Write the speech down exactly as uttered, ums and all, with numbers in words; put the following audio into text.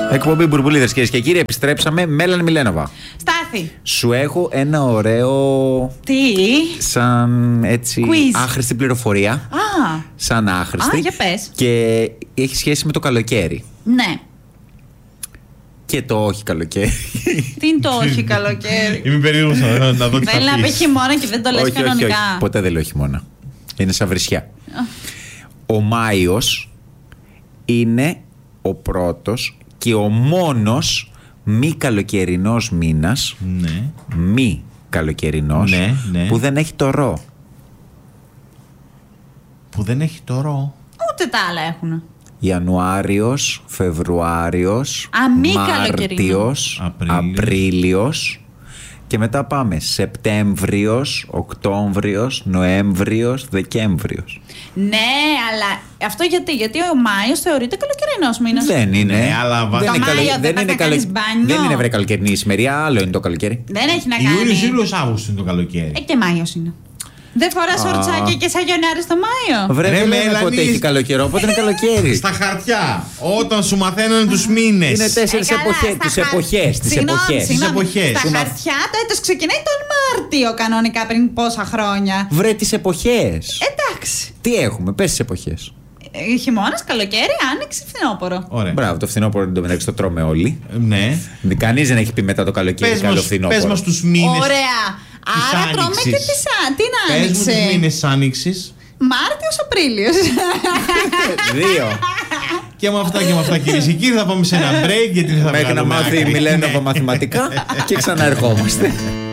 Εκπομπή Μπουρμπουλίδες, κυρίες και κύριοι, επιστρέψαμε. Μέλαν Μιλένοβα. Στάθη. Σου έχω ένα ωραίο. Τι? Σαν έτσι. Quiz. Άχρηστη πληροφορία. Α. Σαν άχρηστη. Α, για πες. Και έχει σχέση με το καλοκαίρι. Ναι. Και το όχι καλοκαίρι. Τι είναι το όχι καλοκαίρι? Είμαι περίεργος να, να δω τι θα Θέλει να πει πεις. χειμώνα και δεν το λες όχι, όχι, κανονικά. όχι. Ποτέ δεν λέω χειμώνα. Είναι σαν βρισιά. Ο Μάιος είναι ο πρώτος και ο μόνος μη καλοκαιρινός μήνας, Ναι. μη καλοκαιρινός, Ναι, ναι. που δεν έχει το ρο. Που δεν έχει το ρο. Ούτε τα άλλα έχουν. Ιανουάριος, Φεβρουάριος, Α, μη Μάρτιος, Απρίλιος. Απρίλιος και μετά πάμε Σεπτέμβριος, Οκτώβριος, Νοέμβριος, Δεκέμβριος. Ναι, αλλά αυτό γιατί, γιατί ο Μάιος θεωρείται καλοκαιρινός μήνας. Δεν είναι. Ναι, αλλά βα- δεν Το είναι, Μάιο καλο... δεν δεν πας είναι, να κάνεις μπάνιο. δεν είναι βρε καλοκαιρινή ησημερία, άλλο είναι το καλοκαίρι. Δεν έχει να κάνει. Ιούλιος, Ιούλιος, Αύγουστος είναι το καλοκαίρι. Ε, και Μάιος είναι. Δεν φοράς Α. σορτσάκια και σαγιονάρι στο Μάιο. Βρε, Ρε, δεν λέμε Μέλανη, πότε έχει καλοκαιρό, πότε είναι καλοκαίρι. Στα χαρτιά, όταν σου μαθαίνανε τους μήνες. Είναι τέσσερις Ε, καλά, εποχές. στα Τις χαρ- εποχές. Τις Συγγνώμη, εποχές. συγγνώμη. Τις εποχές. Στα Που να- χαρτιά το έτος ξεκινάει τον Μάρτιο κανονικά πριν πόσα χρόνια. Βρε τις εποχές. Εντάξει. Τι έχουμε, πες τις εποχές. Ε, Χειμώνας, καλοκαίρι, άνοιξη, φθινόπωρο. Ωραία. Μπράβο, το φθινόπωρο εντωμεταξύ το τρώμε όλοι. Ε, Ναι. Κανείς δεν έχει πει μετά το καλοκαίρι Πες καλό μας, φθινόπωρο. πες μας τους μήνες. Ωραία. της Άρα τρώμε άνοιξης. και τις α- την Πες μου τους άνοιξη. μήνες της άνοιξης. Μάρτιος, Απρίλιος. Δύο. Και με αυτά και με αυτά, κυρίες και κύριοι, θα πάμε σε ένα break γιατί δεν θα Μέχρι να βγάλουμε μάθει η άκρη. Μιλένοβα μαθηματικά και ξαναερχόμαστε.